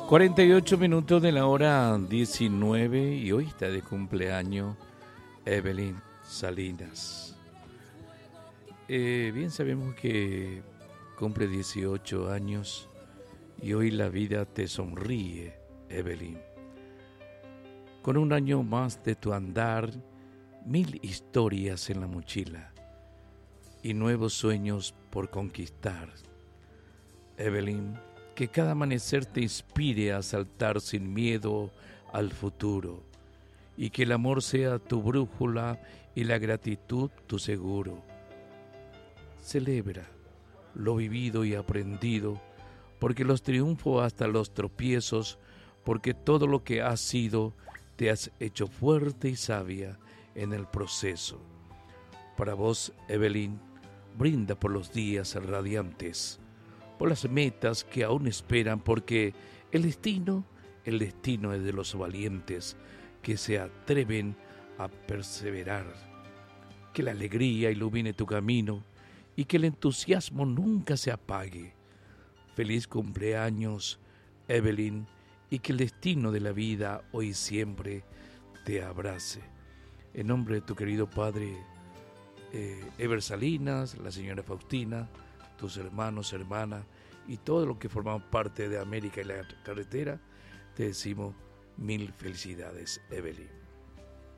48 minutos de la hora 19 y hoy está de cumpleaños Evelyn Salinas. Bien sabemos que cumple 18 años y hoy la vida te sonríe, Evelyn. Con un año más de tu andar, 1000 historias en la mochila y nuevos sueños por conquistar. Evelyn, que cada amanecer te inspire a saltar sin miedo al futuro y que el amor sea tu brújula y la gratitud tu seguro. Celebra lo vivido y aprendido, porque los triunfos hasta los tropiezos, porque todo lo que has sido te has hecho fuerte y sabia en el proceso. Para vos, Evelyn, brinda por los días radiantes, por las metas que aún esperan, porque el destino es de los valientes que se atreven a perseverar. Que la alegría ilumine tu camino y que el entusiasmo nunca se apague. Feliz cumpleaños, Evelyn, y que el destino de la vida hoy y siempre te abrace. En nombre de tu querido padre, Ever Salinas, la señora Faustina, tus hermanos, hermanas y todos los que formamos parte de América y la Carretera, te decimos 1000 felicidades, Evelyn.